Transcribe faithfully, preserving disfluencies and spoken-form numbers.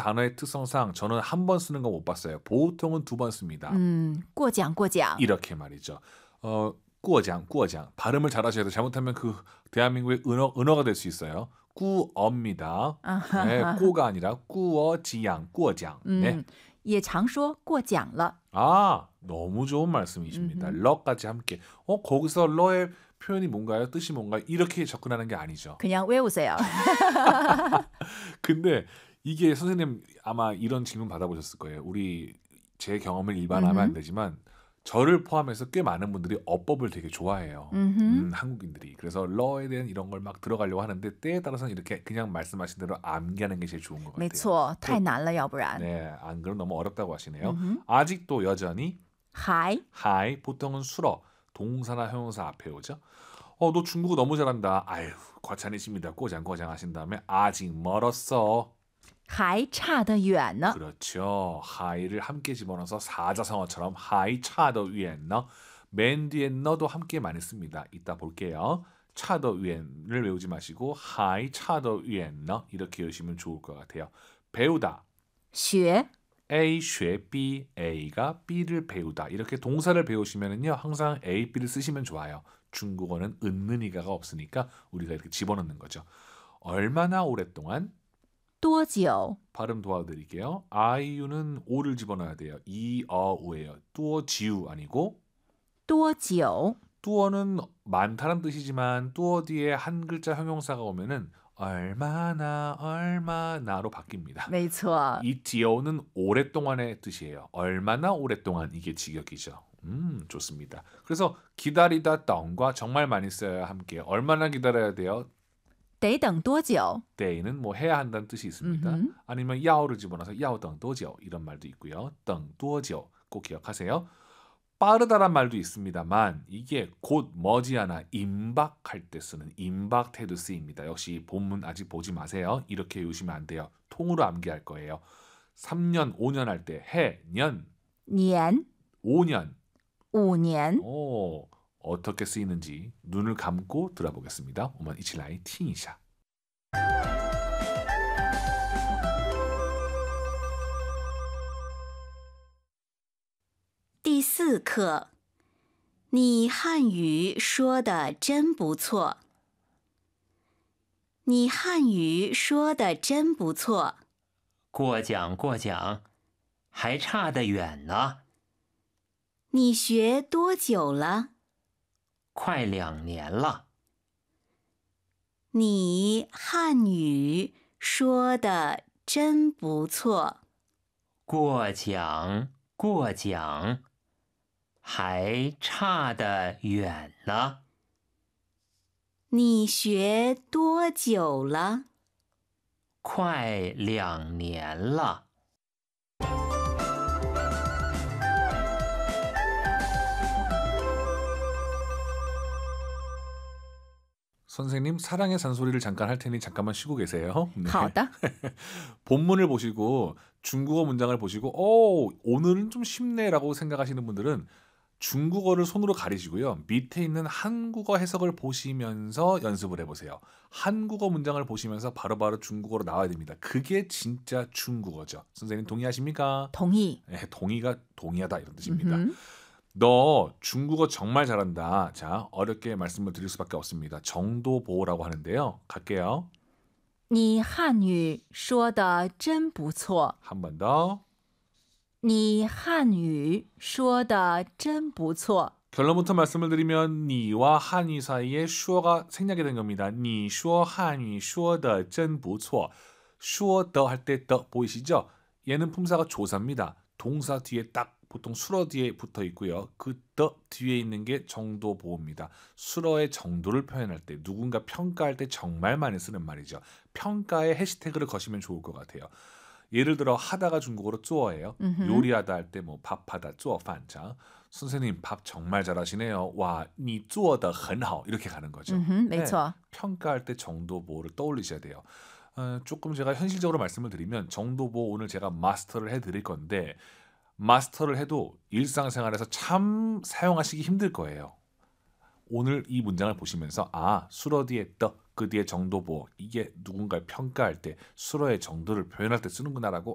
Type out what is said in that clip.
단어의 특성상 저는 한 번 쓰는 거 못 봤어요. 보통은 두 번 씁니다. 음, 过奖过奖. 이렇게 말이죠. 어, 꾸어장, 꾸어장. 발음을 잘하셔야 돼요. 잘못하면 그 대한민국의 은어, 은어가 될 수 있어요. 꾸어입니다. 네, 꾸가 아니라 꾸어지양, 꾸어장. 네. 음, 也常说过奖了. 아, 너무 좋은 말씀이십니다. 음흠. 러까지 함께. 어, 거기서 러의 표현이 뭔가요? 뜻이 뭔가요? 이렇게 접근하는 게 아니죠. 그냥 외우세요. 근데 이게 선생님 아마 이런 질문 받아보셨을 거예요. 우리 제 경험을 일반화하면 안 되지만 저를 포함해서 꽤 많은 분들이 어법을 되게 좋아해요. 음, 한국인들이. 그래서 러에 대한 이런 걸 막 들어가려고 하는데 때에 따라서는 이렇게 그냥 말씀하신 대로 암기하는 게 제일 좋은 것 같아요. 没错，太难了，要不然. 네, 안 그럼 너무 어렵다고 하시네요. 음흠. 아직도 여전히 还 하이 보통은 수러 동사나 형용사 앞에 오죠. 어, 너 중국어 너무 잘한다. 아유, 과찬이십니다. 꼬장꼬장 하신 다음에 아직 멀었어. 还差得远呢. 그렇죠. 하이를 함께 집어넣어서 사자성어처럼 하이 차더 위엔너. 맨 뒤에 너도 함께 많이 씁니다. 이따 볼게요. 차더 위엔을 외우지 마시고 하이 차더 위엔너 이렇게 외우시면 좋을 것 같아요. 배우다. 学 A 学 B, A가 B를 배우다. 이렇게 동사를 배우시면은요. 항상 A, B를 쓰시면 좋아요. 중국어는 은는이가가 없으니까 우리가 이렇게 집어넣는 거죠. 얼마나 오랫동안? 多久 발음 도와드릴게요. 아이유는 오를 집어넣어야 돼요. 이, 어, 우예요. 뚜어 지우 아니고 多久 뚜어는 많다는 뜻이지만 뚜어 뒤에 한 글자 형용사가 오면은 얼마나 얼마나로 바뀝니다. 没错. 이 디오는 오랫동안의 뜻이에요. 얼마나 오랫동안 이게 직역이죠. 음, 좋습니다. 그래서 기다리다 덩과 정말 많이 써야 함께 얼마나 기다려야 돼요? 得等多久 때에는 뭐 해야 한다는 뜻이 있습니다. 음흠. 아니면 야오를 집어넣어서 야오덩 도지오 이런 말도 있고요. 덩 도지오 꼭 기억하세요. 빠르다란 말도 있습니다만 이게 곧 머지않아 임박할 때 쓰는 임박태도 쓰입니다. 역시 본문 아직 보지 마세요. 이렇게 외우시면 안 돼요. 통으로 암기할 거예요. 삼 년, 오 년 할 때 해, 년, 年 오 년. 五年 오, 어떻게 쓰이는지 눈을 감고 들어보겠습니다. 我们一起来听一下. 第四课，你汉语说的真不错。你汉语说的真不错。 过奖过奖，还差得远呢。 你学多久了？ 快两年了。 你汉语说的真不错。 过奖过奖，还差得远呢。 你学多久了？ 快两年了。 선생님 사랑의 잔소리를 잠깐 할 테니 잠깐만 쉬고 계세요. 네. 好的 본문을 보시고 중국어 문장을 보시고 오, 오늘은 좀 쉽네라고 생각하시는 분들은 중국어를 손으로 가리시고요. 밑에 있는 한국어 해석을 보시면서 연습을 해보세요. 한국어 문장을 보시면서 바로바로 중국어로 나와야 됩니다. 그게 진짜 중국어죠. 선생님 동의하십니까? 同意 네, 동의가 동의하다 이런 뜻입니다. 음흠. 너 중국어 정말 잘한다. 자, 어렵게 말씀을 드릴 수밖에 없습니다. 정도 보호라고 하는데요. 갈게요. 你汉语说的真不错 한 번 더. 你汉语说的真不错 결론부터 말씀을 드리면 니와 한위 사이에 슈어가 생략이 된 겁니다. 니 슈어 한위 슈어 더真不错. 슈어 더 할 때 더 보이시죠? 얘는 품사가 조사입니다. 동사 뒤에 딱 보통 수러 뒤에 붙어 있고요. 그 더 뒤에 있는 게 정도 보호입니다. 수러의 정도를 표현할 때 누군가 평가할 때 정말 많이 쓰는 말이죠. 평가에 해시태그를 거시면 좋을 것 같아요. 예를 들어 하다가 중국어로 쪼어예요. 음흠. 요리하다 할 때 뭐 밥하다 쪼어판자. 선생님 밥 정말 잘하시네요. 와, 니 쪼어더 很好 이렇게 가는 거죠. 음흠, 没错 평가할 때 정도 보호를 떠올리셔야 돼요. 어, 조금 제가 현실적으로 말씀을 드리면 정도 보호 오늘 제가 마스터를 해드릴 건데 마스터를 해도 일상생활에서 참 사용하시기 힘들 거예요. 오늘 이 문장을 보시면서 아, 수러 뒤에 떠, 그 뒤에 정도 보호 이게 누군가를 평가할 때 수러의 정도를 표현할 때 쓰는구나라고